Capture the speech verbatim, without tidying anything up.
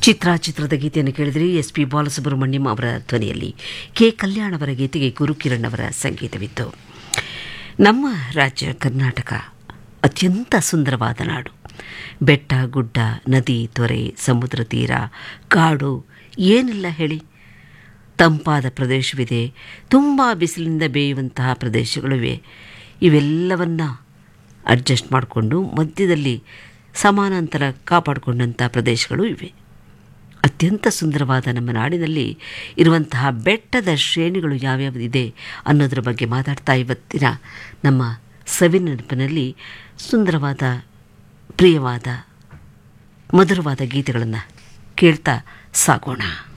ಚಿತ್ರ ಚಿತ್ರದ ಗೀತೆಯನ್ನು ಕೇಳಿದರೆ ಎಸ್ ಪಿ ಬಾಲಸುಬ್ರಹ್ಮಣ್ಯಂ ಅವರ ಧ್ವನಿಯಲ್ಲಿ ಕೆ ಕಲ್ಯಾಣ್ ಅವರ ಗೀತೆಗೆ ಗುರುಕಿರಣ್ ಅವರ ಸಂಗೀತವಿತ್ತು. ನಮ್ಮ ರಾಜ್ಯ ಕರ್ನಾಟಕ ಅತ್ಯಂತ ಸುಂದರವಾದ ನಾಡು. ಬೆಟ್ಟ ಗುಡ್ಡ, ನದಿ, ತೊರೆ, ಸಮುದ್ರ ತೀರ, ಕಾಡು, ಏನಿಲ್ಲ ಹೇಳಿ. ತಂಪಾದ ಪ್ರದೇಶವಿದೆ, ತುಂಬ ಬಿಸಿಲಿನಿಂದ ಬೇಯುವಂತಹ ಪ್ರದೇಶಗಳಿವೆ. ಇವೆಲ್ಲವನ್ನ ಅಡ್ಜಸ್ಟ್ ಮಾಡಿಕೊಂಡು ಮಧ್ಯದಲ್ಲಿ ಸಮಾನಾಂತರ ಕಾಪಾಡಿಕೊಂಡಂಥ ಪ್ರದೇಶಗಳು ಇವೆ. ಅತ್ಯಂತ ಸುಂದರವಾದ ನಮ್ಮ ನಾಡಿನಲ್ಲಿ ಇರುವಂತಹ ಬೆಟ್ಟದ ಶ್ರೇಣಿಗಳು ಯಾವ್ಯಾವುದಿದೆ ಅನ್ನೋದರ ಬಗ್ಗೆ ಮಾತಾಡ್ತಾ ಇವತ್ತಿನ ನಮ್ಮ ಸವಿನೆನಪಿನಲ್ಲಿ ಸುಂದರವಾದ, ಪ್ರಿಯವಾದ, ಮಧುರವಾದ ಗೀತೆಗಳನ್ನು ಕೇಳ್ತಾ ಸಾಗೋಣ.